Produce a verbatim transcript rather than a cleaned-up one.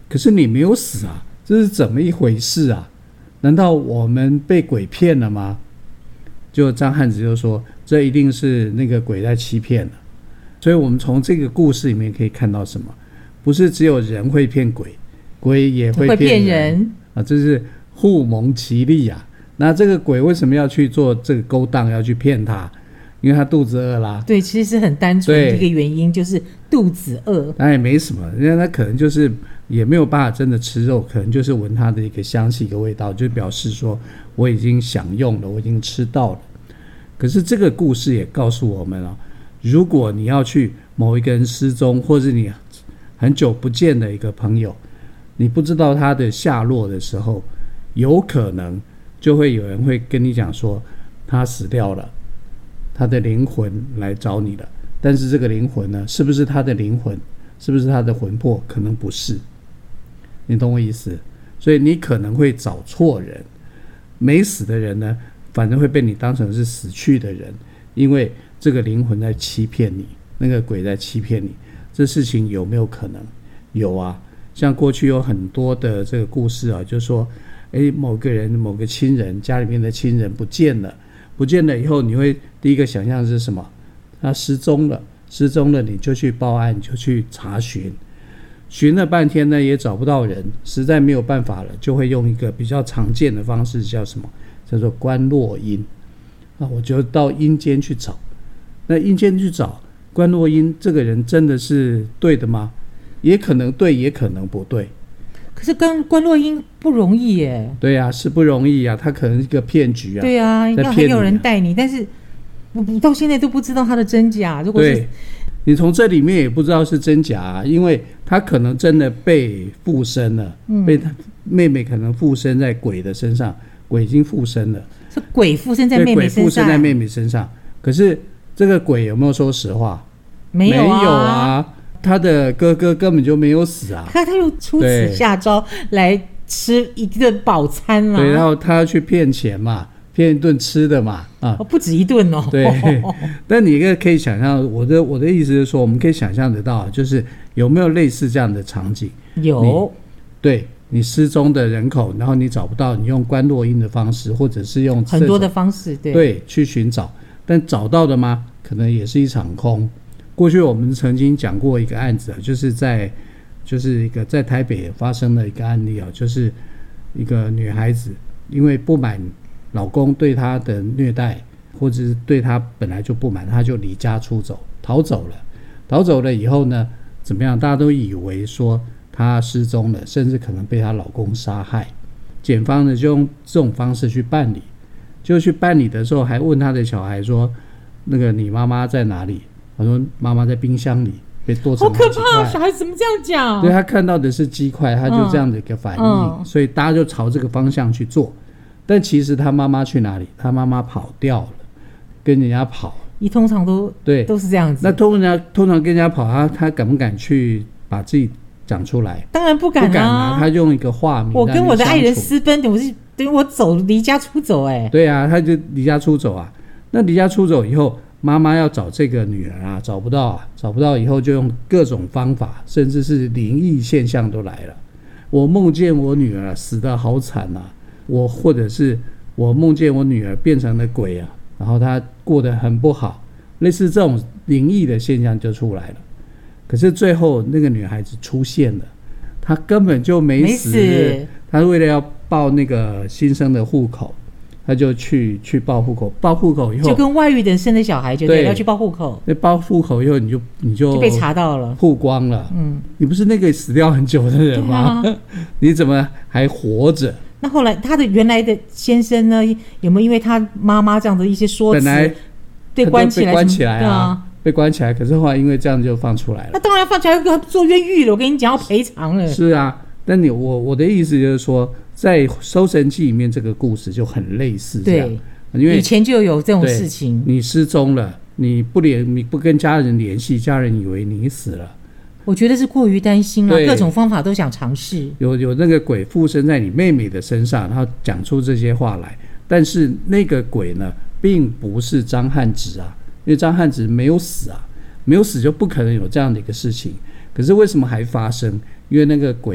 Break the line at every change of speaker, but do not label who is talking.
可是你没有死啊，这是怎么一回事啊？难道我们被鬼骗了吗？就张汉子就说，这一定是那个鬼在欺骗了。所以我们从这个故事里面可以看到什么？不是只有人会骗鬼，鬼也会骗人,
会骗人
啊，这是互蒙其利啊。那这个鬼为什么要去做这个勾当，要去骗他？因为他肚子饿啦。
对，其实是很单纯的一个原因，就是肚子饿。
当然也没什么，因为他可能就是也没有办法真的吃肉，可能就是闻他的一个香气、一个味道，就表示说我已经享用了，我已经吃到了。可是这个故事也告诉我们啊，如果你要去某一个人失踪，或是你很久不见的一个朋友，你不知道他的下落的时候，有可能就会有人会跟你讲说他死掉了，他的灵魂来找你了。但是这个灵魂呢，是不是他的灵魂，是不是他的魂魄？可能不是，你懂我意思？所以你可能会找错人。没死的人呢，反正会被你当成是死去的人，因为这个灵魂在欺骗你，那个鬼在欺骗你。这事情有没有可能？有啊，像过去有很多的这个故事啊，就是说诶，某个人某个亲人，家里面的亲人不见了，不见了以后，你会第一个想象是什么？他失踪了，失踪了，你就去报案，就去查询，寻了半天呢也找不到人，实在没有办法了，就会用一个比较常见的方式，叫什么？叫做观落阴。那我就到阴间去找，那阴间去找观落阴，这个人真的是对的吗？也可能对，也可能不对。
可是观观落阴不容易耶。
对啊，是不容易啊，他可能是一个骗局啊。
对啊，
要
还有人带你，但是我到现在都不知道他的真假。如果是
对，你从这里面也不知道是真假啊，因为他可能真的被附身了，嗯、被他妹妹可能附身在鬼的身上，鬼已经附身了，
是鬼附身在妹妹身上，
鬼附身在妹妹身上。可是这个鬼有没有说实话？
没有啊，
没有啊，他的哥哥根本就没有死啊，
他他又出此下招来吃一顿饱餐啊，
对，然后他要去骗钱嘛，骗一顿吃的嘛，啊，
哦、不止一顿哦。
对，但你可以想象，我的我的意思是说，我们可以想象得到，就是有没有类似这样的场景？
有，
对，你失踪的人口，然后你找不到，你用观落阴的方式，或者是用
很多的方式，对
对去寻找，但找到的吗？可能也是一场空。过去我们曾经讲过一个案子，就是在就是一个在台北发生的一个案例啊，就是一个女孩子因为不满老公对她的虐待，或者是对她本来就不满，她就离家出走，逃走了。逃走了以后呢，怎么样？大家都以为说她失踪了，甚至可能被她老公杀害。检方呢就用这种方式去办理，就去办理的时候还问她的小孩说：“那个你妈妈在哪里？”他说：“妈妈在冰箱里被剁成好几块。”好可
怕！小孩怎么这样讲？
对，他看到的是鸡块，他就这样的一个反应，嗯、所以大家就朝这个方向去做。但其实他妈妈去哪里？他妈妈跑掉了，跟人家跑。
你通常都
对
都是这样子。
那通常通常跟人家跑，他他敢不敢去把自己讲出来？
当然不敢啊！
不敢啊！他用一个化名。
我跟我的爱人私奔，我是等于我走离家出走哎、欸。
对啊，他就离家出走啊。那离家出走以后，妈妈要找这个女儿啊，找不到啊，找不到以后就用各种方法，甚至是灵异现象都来了。我梦见我女儿死得好惨啊，我或者是我梦见我女儿变成了鬼啊，然后她过得很不好，类似这种灵异的现象就出来了。可是最后那个女孩子出现了，她根本就没死，没死她为了要报那个新生的户口，他就去去报户口，报户口以后
就跟外遇的生的小孩就对，要去报户口。
那报户口以后，你就你就
就被查到了，
曝光了。
嗯，
你不是那个死掉很久的人吗？啊、你怎么还活着？
那后来他的原来的先生呢？有没有因为他妈妈这样的一些说辞，
本来
对关起来，
被关起来啊，
啊
被关起来。可是后来因为这样就放出来了。
那当然放出来要做冤狱了，我跟你讲要赔偿了。
是啊，但你我我的意思就是说，在《搜神记》里面这个故事就很类似这样。
对。
因为
以前就有这种事情，
你失踪了，你不联，你不跟家人联系，家人以为你死了。
我觉得是过于担心了，各种方法都想尝试。
有有那个鬼附身在你妹妹的身上，然后讲出这些话来，但是那个鬼呢，并不是张汉直啊，因为张汉直没有死啊，没有死就不可能有这样的一个事情。可是为什么还发生？因为那个鬼